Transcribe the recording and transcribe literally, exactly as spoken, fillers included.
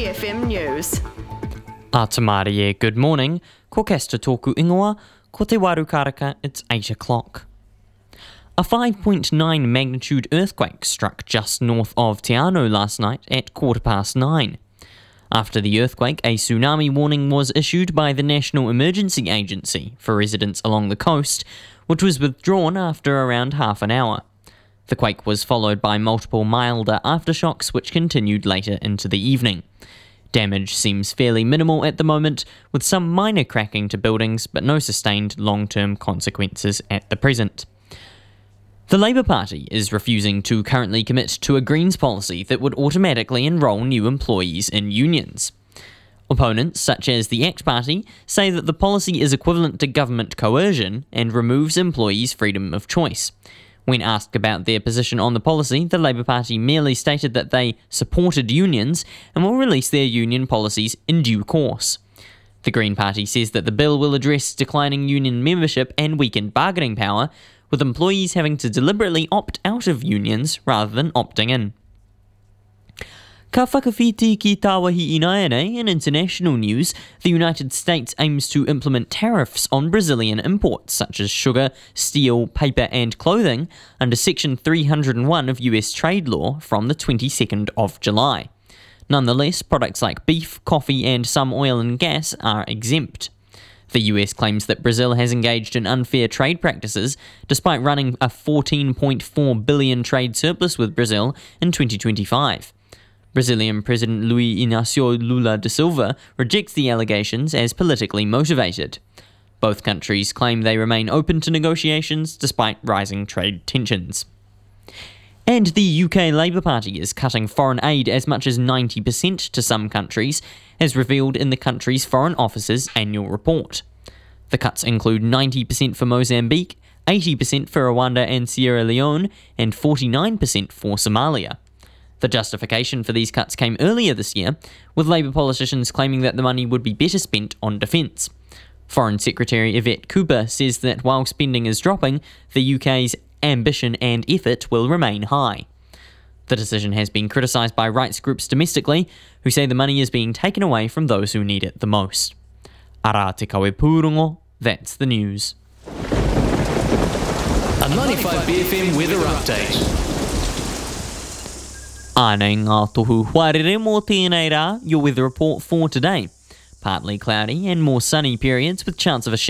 F M News. A tamari e, good morning. Ko kesta tōku ingoa, ko te waru karaka, it's eight o'clock. A five point nine magnitude earthquake struck just north of Te Anau last night at quarter past nine. After the earthquake, a tsunami warning was issued by the National Emergency Agency for residents along the coast, which was withdrawn after around half an hour. The quake was followed by multiple milder aftershocks which continued later into the evening. Damage seems fairly minimal at the moment, with some minor cracking to buildings but no sustained long-term consequences at the present. The Labour Party is refusing to currently commit to a Greens policy that would automatically enrol new employees in unions. Opponents, such as the ACT Party, say that the policy is equivalent to government coercion and removes employees' freedom of choice. When asked about their position on the policy, the Labour Party merely stated that they supported unions and will release their union policies in due course. The Green Party says that the bill will address declining union membership and weakened bargaining power, with employees having to deliberately opt out of unions rather than opting in. Ka whakawhiti ki tāwahi inaene, in international news, the United States aims to implement tariffs on Brazilian imports such as sugar, steel, paper and clothing under Section three oh one of U S trade law from the twenty-second of July. Nonetheless, products like beef, coffee and some oil and gas are exempt. The U S claims that Brazil has engaged in unfair trade practices despite running a fourteen point four billion dollars trade surplus with Brazil in twenty twenty-five. Brazilian President Luiz Inácio Lula da Silva rejects the allegations as politically motivated. Both countries claim they remain open to negotiations despite rising trade tensions. And the U K Labour Party is cutting foreign aid as much as ninety percent to some countries, as revealed in the country's Foreign Office's annual report. The cuts include ninety percent for Mozambique, eighty percent for Rwanda and Sierra Leone, and forty-nine percent for Somalia. The justification for these cuts came earlier this year, with Labour politicians claiming that the money would be better spent on defence. Foreign Secretary Yvette Cooper says that while spending is dropping, the U K's ambition and effort will remain high. The decision has been criticised by rights groups domestically, who say the money is being taken away from those who need it the most. Ara te kawe pūrongo, that's the news. A ninety-five B F M weather update. Ānei ngā tohu huarere mō tēnei rā, your weather report for today. Partly cloudy and more sunny periods with chance of a shower.